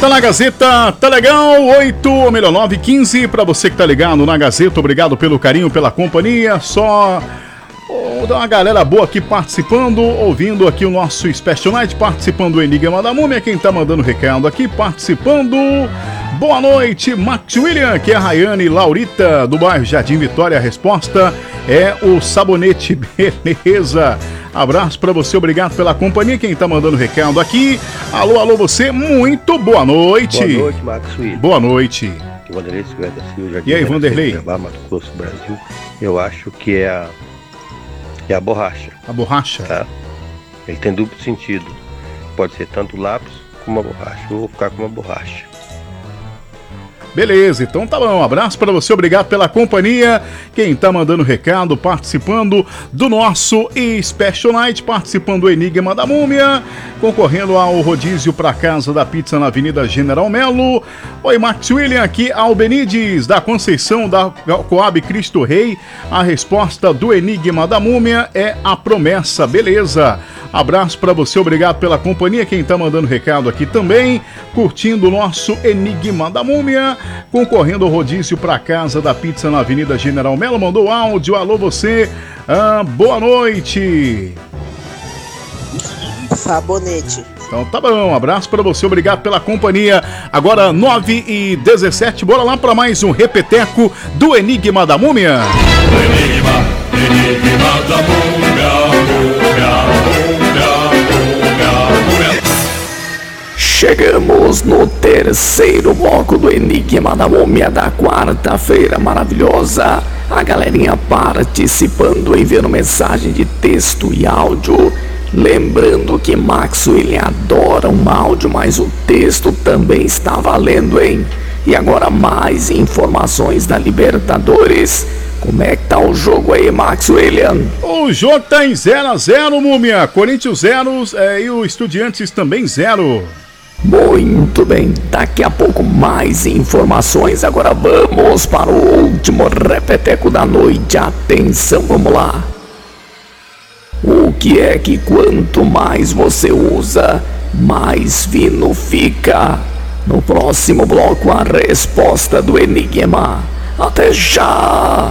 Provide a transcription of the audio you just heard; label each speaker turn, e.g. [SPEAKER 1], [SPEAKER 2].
[SPEAKER 1] Tá na Gazeta, tá legal, 8, ou melhor, 9h15, pra você que tá ligado na Gazeta, obrigado pelo carinho, pela companhia, só uma galera boa aqui participando, ouvindo aqui o nosso Special Night, participando do Enigma da Múmia, quem tá mandando recado aqui, participando, boa noite, Max William, que é a Rayane Laurita, do bairro Jardim Vitória, a resposta é o sabonete, beleza? Abraço pra você, obrigado pela companhia. Quem tá mandando recado aqui, alô, você, muito boa noite.
[SPEAKER 2] Boa noite, Max William.
[SPEAKER 1] Boa noite.
[SPEAKER 2] Aqui Vanderlei Silveira da Silva,
[SPEAKER 1] e aí, Vanderlei?
[SPEAKER 2] Mato Grosso, Brasil. Eu acho que é a borracha.
[SPEAKER 1] A borracha?
[SPEAKER 2] Tá? Ele tem duplo sentido. Pode ser tanto lápis como a borracha. Eu vou ficar com uma borracha.
[SPEAKER 1] Beleza, então tá bom, um abraço pra você, obrigado pela companhia, quem tá mandando recado, participando do nosso Special Night, participando do Enigma da Múmia, concorrendo ao rodízio pra Casa da Pizza na Avenida General Melo. Oi, Max William, aqui Albenides, da Conceição, da Coab Cristo Rei, a resposta do Enigma da Múmia é a promessa, beleza? Abraço pra você, obrigado pela companhia, quem tá mandando recado aqui também, curtindo o nosso Enigma da Múmia, concorrendo ao rodízio pra Casa da Pizza na Avenida General Melo, mandou áudio, alô você, boa noite.
[SPEAKER 3] Sabonete.
[SPEAKER 1] Então tá bom, um abraço pra você, obrigado pela companhia. Agora 9h17, bora lá pra mais um repeteco do Enigma da Múmia.
[SPEAKER 4] Enigma da Múmia,
[SPEAKER 5] Chegamos no terceiro bloco do Enigma da Múmia da quarta-feira maravilhosa. A galerinha participando, enviando mensagem de texto e áudio. Lembrando que Max William adora um áudio, mas o texto também está valendo, hein? E agora mais informações da Libertadores. Como é que tá o jogo aí, Max William?
[SPEAKER 1] O jogo tá em 0-0, Múmia. Corinthians 0 e o Estudiantes também 0.
[SPEAKER 5] Muito bem, daqui a pouco mais informações. Agora vamos para o último repeteco da noite. Atenção, vamos lá. O que é que quanto mais você usa, mais fino fica? No próximo bloco, a resposta do Enigma. Até já!